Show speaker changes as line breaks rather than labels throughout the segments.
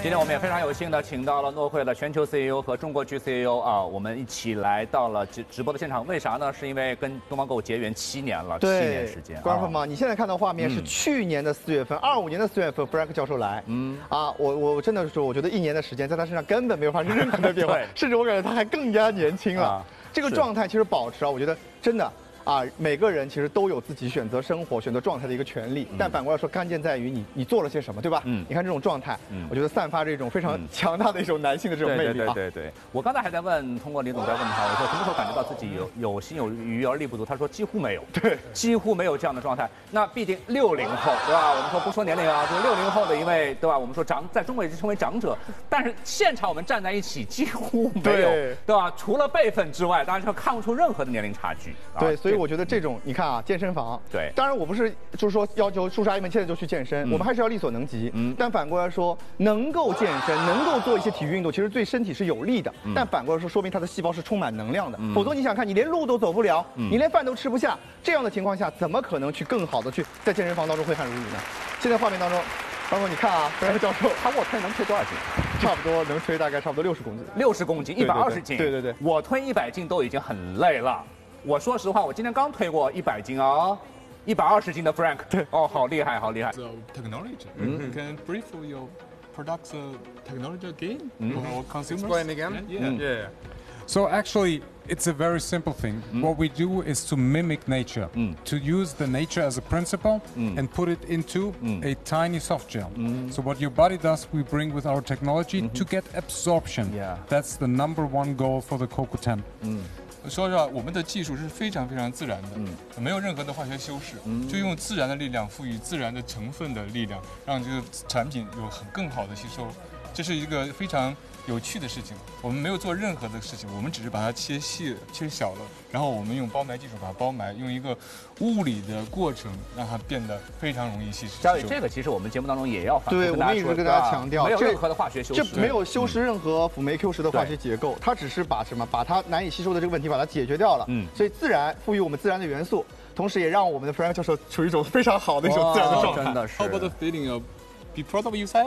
今天我们也非常有幸的请到了诺会的全球 CEO 和中国区 CEO 啊，我们一起来到了直播的现场。为啥呢？是因为跟东方购物结缘7年了，7年时间。
观众朋友们，你现在看到画面是去年的4月份，25年的4月份 ，Frank 教授来。我真的说，我觉得1年的时间在他身上根本没有发生任何的变化，甚至我感觉他还更加年轻了。这个状态其实保持啊，我觉得真的。每个人其实都有自己选择生活、选择状态的一个权利，但反过来说，关键在于你做了些什么，对吧？你看这种状态，我觉得散发着一种非常强大的一种男性的这种魅力啊。
对，我刚才还在问，通过李总在问他，我说什么时候感觉到自己有心有余而力不足？他说几乎没有，对，几乎没有这样的状态。那毕竟60后，对吧？我们说不说年龄啊，就是60后的一位，对吧？我们说在中国也是称为长者，但是现场我们站在一起几乎没有，对吧？除了辈分之外，当然就看不出任何的年龄差距。
对，所以我觉得这种你看啊，健身房，对，当然我不是就是说要求叔叔阿姨们现在就去健身，我们还是要力所能及。但反过来说，能够健身，能够做一些体育运动，其实对身体是有利的。但反过来说，说明他的细胞是充满能量的。否则你想看，你连路都走不了，你连饭都吃不下，这样的情况下，怎么可能去更好的去在健身房当中挥汗如雨呢？现在画面当中。包括你看啊，弗兰克教授，
他卧推能推多少斤？
差不多能推大概差不多60公斤。
60公斤，120斤。
对，
我推100斤都已经很累了。我说实话，我今天刚推过100斤啊，120斤的 Frank。对，哦，好厉害，好厉害。
So technology, you can brief your products technology again for consumers.
Explain again.
Yeah.
So actually, it's a very simple thing. What we do is to mimic nature, to use the nature as a principle and put it into a tiny soft gel. So what your body does, we bring with our technology to get absorption.
Yeah.
That's the #1 goal for the CoQ10.
说实话，我们的技术是非常非常自然的，没有任何的化学修饰，就用自然的力量赋予自然的成分的力量，让这个产品有更好的吸收。这是一个非常有趣的事情。我们没有做任何的事情，我们只是把它切细、切小了，然后我们用包埋技术把它包埋，用一个物理的过程让它变得非常容易吸收。
嘉伟，这个其实我们节目当中也要反复
对，我们一直跟大家强调，
没有任何的化学修饰，
这没有修饰任何辅酶 Q10的化学结构，它只是把把它难以吸收的这个问题把它解决掉了。所以自然赋予我们自然的元素，同时也让我们的 Frank 教授处于一种非常好的一种自然的状态。
真的是。
How about the feeling of be proud of yourself?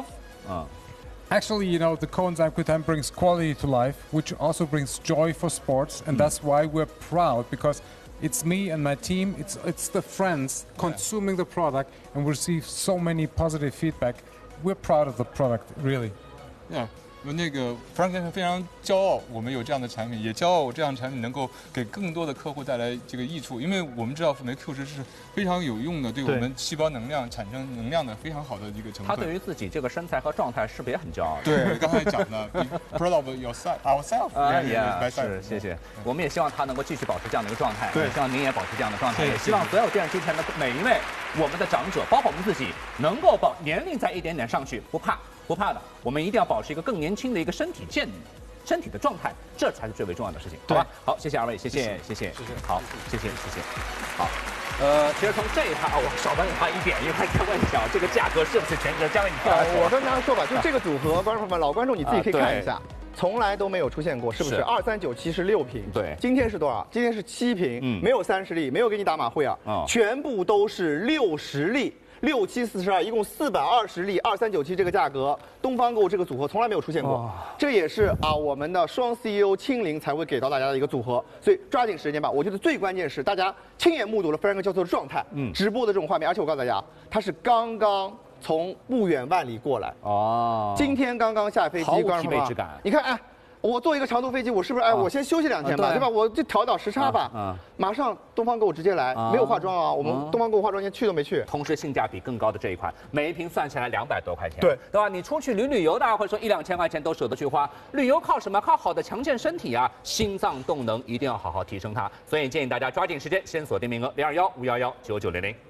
Actually, you know, the coenzyme Q10 brings quality to life, which also brings joy for sports, and that's why we're proud, because it's me and my team, it's the friends consuming the product, and we receive so many positive feedback. We're proud of the product, really.
Yeah. 那个 Frank 先生非常骄傲，我们有这样的产品，也骄傲这样的产品能够给更多的客户带来这个益处。因为我们知道辅酶 Q10是非常有用的，对我们细胞能量产生能量的非常好的一个成分。
他对于自己这个身材和状态是不是也很骄傲？
对，刚才讲的 ，proud of ourselves。
是，谢谢。我们也希望他能够继续保持这样的一个状态，也希望您也保持这样的状态，也希望所有电视机前的每一位我们的长者，包括我们自己，能够把年龄再一点点上去，不怕的，我们一定要保持一个更年轻的一个身体的状态，这才是最为重要的事情，好吧？好，谢谢二位，谢谢，好，谢谢，好。其实从这一趴我少问他一点，因为他在问小这个价格是不是全值？嘉伟，你
我跟大家说吧，就这个组合，观众朋友们，老观众你自己可以看一下。从来都没有出现过，是不是？2397是6瓶，对，今天是多少？今天是7瓶，没有30粒，没有给你打马虎眼，全部都是60粒。6742，一共420粒，2397这个价格，东方购这个组合从来没有出现过，这也是我们的双 CEO 亲临才会给到大家的一个组合，所以抓紧时间吧。我觉得最关键是大家亲眼目睹了 Frank 教授的状态，直播的这种画面，而且我告诉大家，他是刚刚从不远万里过来，今天刚刚下飞机，
毫无疲惫之感。
你看，我坐一个长途飞机，我是不是我先休息2天吧，对吧？我就调倒时差吧。马上东方购直接来，没有化妆啊，我们东方购化妆间去都没去。
同时性价比更高的这一款，每一瓶算下来200多块钱，对吧？你出去旅游，大家会说1、2千块钱都舍得去花。旅游靠什么？靠好的强健身体啊，心脏动能一定要好好提升它。所以建议大家抓紧时间，先锁定名额0215119900。